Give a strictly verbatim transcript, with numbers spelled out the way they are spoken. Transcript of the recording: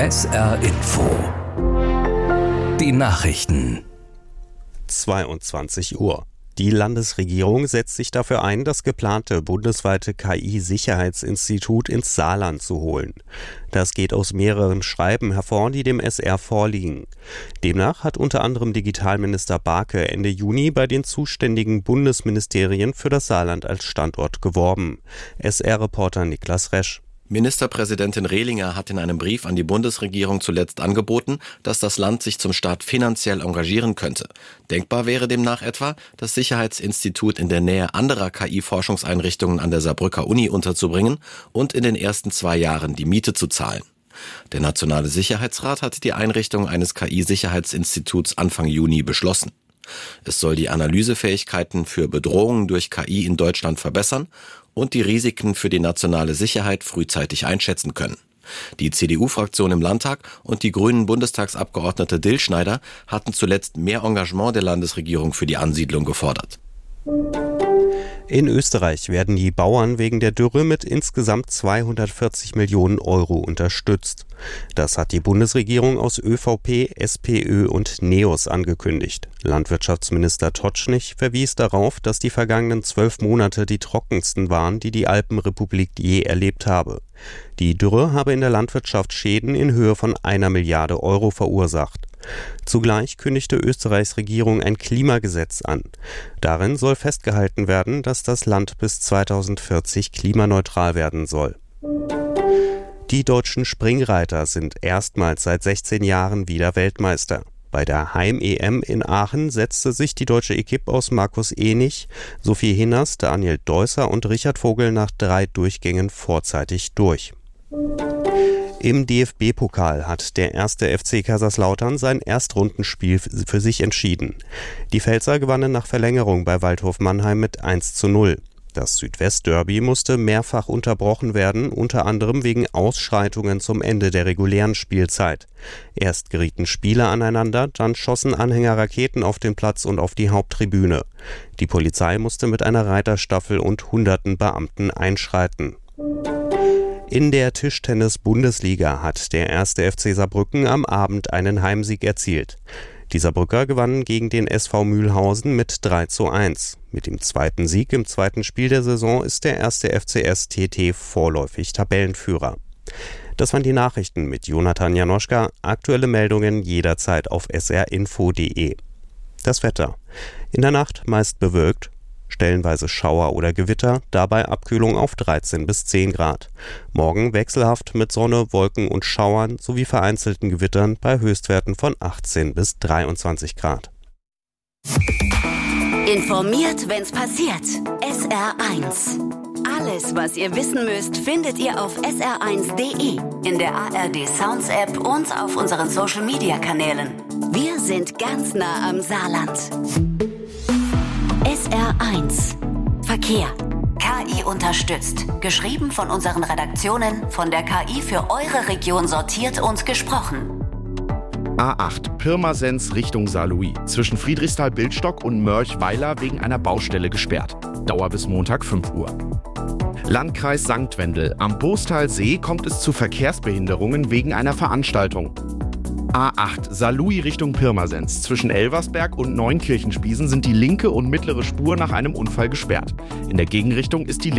S R Info. Die Nachrichten. zweiundzwanzig Uhr. Die Landesregierung setzt sich dafür ein, das geplante bundesweite K I-Sicherheitsinstitut ins Saarland zu holen. Das geht aus mehreren Schreiben hervor, die dem S R vorliegen. Demnach hat unter anderem Digitalminister Barke Ende Juni bei den zuständigen Bundesministerien für das Saarland als Standort geworben. S R-Reporter Niklas Resch. Ministerpräsidentin Rehlinger hat in einem Brief an die Bundesregierung zuletzt angeboten, dass das Land sich zum Start finanziell engagieren könnte. Denkbar wäre demnach etwa, das Sicherheitsinstitut in der Nähe anderer K I-Forschungseinrichtungen an der Saarbrücker Uni unterzubringen und in den ersten zwei Jahren die Miete zu zahlen. Der Nationale Sicherheitsrat hat die Einrichtung eines K I-Sicherheitsinstituts Anfang Juni beschlossen. Es soll die Analysefähigkeiten für Bedrohungen durch K I in Deutschland verbessern und die Risiken für die nationale Sicherheit frühzeitig einschätzen können. Die C D U-Fraktion im Landtag und die grünen Bundestagsabgeordnete Dillschneider hatten zuletzt mehr Engagement der Landesregierung für die Ansiedlung gefordert. In Österreich werden die Bauern wegen der Dürre mit insgesamt zweihundertvierzig Millionen Euro unterstützt. Das hat die Bundesregierung aus ÖVP, SPÖ und NEOS angekündigt. Landwirtschaftsminister Totschnig verwies darauf, dass die vergangenen zwölf Monate die trockensten waren, die die Alpenrepublik je erlebt habe. Die Dürre habe in der Landwirtschaft Schäden in Höhe von einer Milliarde Euro verursacht. Zugleich kündigte Österreichs Regierung ein Klimagesetz an. Darin soll festgehalten werden, dass das Land bis zweitausendvierzig klimaneutral werden soll. Die deutschen Springreiter sind erstmals seit sechzehn Jahren wieder Weltmeister. Bei der Heim-E M in Aachen setzte sich die deutsche Equipe aus Markus Ehnig, Sophie Hinners, Daniel Deusser und Richard Vogel nach drei Durchgängen vorzeitig durch. Im D F B-Pokal hat der erste F C Kaiserslautern sein Erstrundenspiel für sich entschieden. Die Pfälzer gewannen nach Verlängerung bei Waldhof Mannheim mit eins zu null. Das Südwest-Derby musste mehrfach unterbrochen werden, unter anderem wegen Ausschreitungen zum Ende der regulären Spielzeit. Erst gerieten Spieler aneinander, dann schossen Anhänger Raketen auf den Platz und auf die Haupttribüne. Die Polizei musste mit einer Reiterstaffel und hunderten Beamten einschreiten. In der Tischtennis-Bundesliga hat der erste F C Saarbrücken am Abend einen Heimsieg erzielt. Die Saarbrücker gewannen gegen den S V Mühlhausen mit drei zu eins. Mit dem zweiten Sieg im zweiten Spiel der Saison ist der erste F C S T T vorläufig Tabellenführer. Das waren die Nachrichten mit Jonathan Janoschka. Aktuelle Meldungen jederzeit auf s r info punkt d e. Das Wetter. In der Nacht meist bewölkt. Stellenweise Schauer oder Gewitter, dabei Abkühlung auf dreizehn bis zehn Grad. Morgen wechselhaft mit Sonne, Wolken und Schauern sowie vereinzelten Gewittern bei Höchstwerten von achtzehn bis dreiundzwanzig Grad. Informiert, wenn's passiert. S R eins. Alles, was ihr wissen müsst, findet ihr auf s r eins punkt d e, in der A R D Sounds App und auf unseren Social Media Kanälen. Wir sind ganz nah am Saarland. S R eins. Verkehr. K I unterstützt. Geschrieben von unseren Redaktionen, von der K I für eure Region sortiert und gesprochen. A acht Pirmasens Richtung Saarlouis. Zwischen Friedrichsthal-Bildstock und Mörch-Weiler wegen einer Baustelle gesperrt. Dauer bis Montag fünf Uhr. Landkreis Sankt Wendel. Am Bostalsee kommt es zu Verkehrsbehinderungen wegen einer Veranstaltung. A acht Saarlouis Richtung Pirmasens. Zwischen Elversberg und Neunkirchenspiesen sind die linke und mittlere Spur nach einem Unfall gesperrt. In der Gegenrichtung ist die